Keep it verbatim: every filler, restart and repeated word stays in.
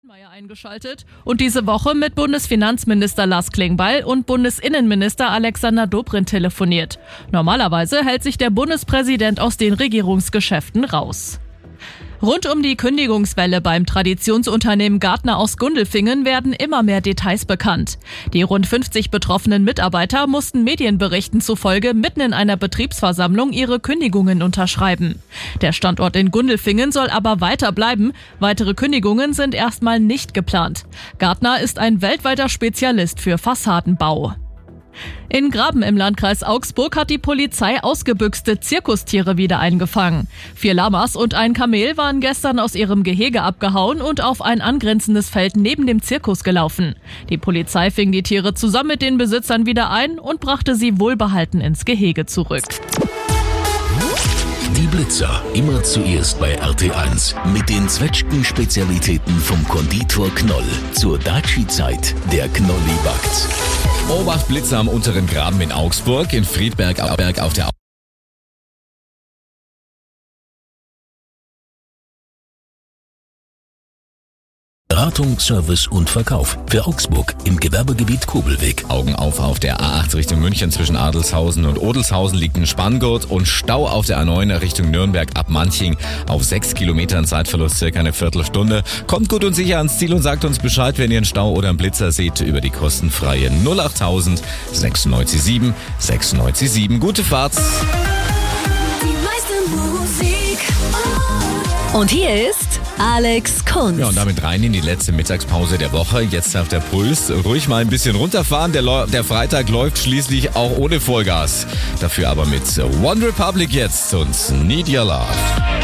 Meier eingeschaltet und diese Woche mit Bundesfinanzminister Lars Klingbeil und Bundesinnenminister Alexander Dobrindt telefoniert. Normalerweise hält sich der Bundespräsident aus den Regierungsgeschäften raus. Rund um die Kündigungswelle beim Traditionsunternehmen Gartner aus Gundelfingen werden immer mehr Details bekannt. Die rund fünfzig betroffenen Mitarbeiter mussten Medienberichten zufolge mitten in einer Betriebsversammlung ihre Kündigungen unterschreiben. Der Standort in Gundelfingen soll aber weiter bleiben. Weitere Kündigungen sind erstmal nicht geplant. Gartner ist ein weltweiter Spezialist für Fassadenbau. In Graben im Landkreis Augsburg hat die Polizei ausgebüxte Zirkustiere wieder eingefangen. Vier Lamas und ein Kamel waren gestern aus ihrem Gehege abgehauen und auf ein angrenzendes Feld neben dem Zirkus gelaufen. Die Polizei fing die Tiere zusammen mit den Besitzern wieder ein und brachte sie wohlbehalten ins Gehege zurück. Die Blitzer, immer zuerst bei R T eins. Mit den Zwetschgen-Spezialitäten vom Konditor Knoll. Zur Daci-Zeit, der Knolli backt. Obacht Blitzer am unteren Graben in Augsburg, in Friedberg auf der Beratung, Service und Verkauf. Für Augsburg im Gewerbegebiet Kobelweg. Augen auf auf der A acht Richtung München zwischen Adelshausen und Odelshausen liegt ein Spanngurt und Stau auf der A neun Richtung Nürnberg ab Manching auf sechs Kilometern, Zeitverlust circa eine Viertelstunde. Kommt gut und sicher ans Ziel und sagt uns Bescheid, wenn ihr einen Stau oder einen Blitzer seht, über die kostenfreie null achttausend sechsundneunzig sieben sechsundneunzig sieben. Gute Fahrt! Und hier ist Alex Kunz. Ja, und damit rein in die letzte Mittagspause der Woche. Jetzt darf der Puls ruhig mal ein bisschen runterfahren. Der, Lo- der Freitag läuft schließlich auch ohne Vollgas. Dafür aber mit One Republic jetzt und Need Your Love.